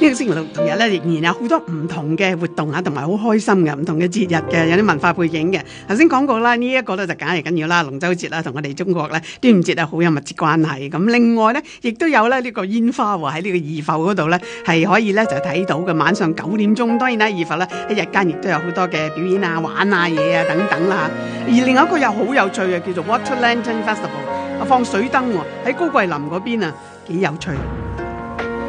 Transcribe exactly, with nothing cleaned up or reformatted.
個星期六同日咧，仍然有好多唔同嘅活動啊，同埋好開心嘅唔同嘅節日嘅，有啲文化背景嘅。頭先講過啦，呢、這、一個咧就梗係緊要啦，龍舟節啦，同我哋中國咧端午節啊好有密切關係。咁另外咧，亦都有咧呢個煙花喎，喺呢個二埠嗰度咧係可以咧就睇到嘅。晚上九點鐘，當然啦，二埠咧喺日間亦都有好多嘅表演啊、玩啊嘢啊等等啦。而另外一個又好有趣嘅叫做 Water Lantern Festival， 放水燈喎，喺高桂林嗰邊啊，幾有趣。